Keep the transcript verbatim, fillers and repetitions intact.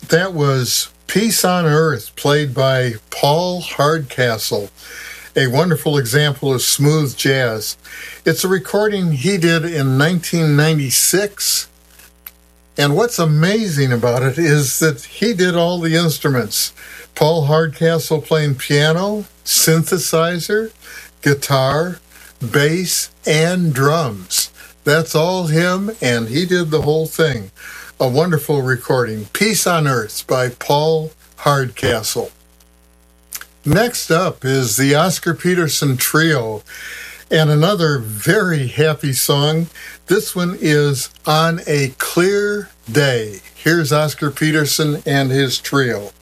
That was Peace on Earth, played by Paul Hardcastle, a wonderful example of smooth jazz. It's a recording he did in nineteen ninety-six, and what's amazing about it is that he did all the instruments. Paul Hardcastle playing piano, synthesizer, guitar, bass, and drums. That's all him, and he did the whole thing. A wonderful recording, Peace on Earth by Paul Hardcastle. Next up is the Oscar Peterson Trio, and another very happy song. This one is On a Clear Day. Here's Oscar Peterson and his trio.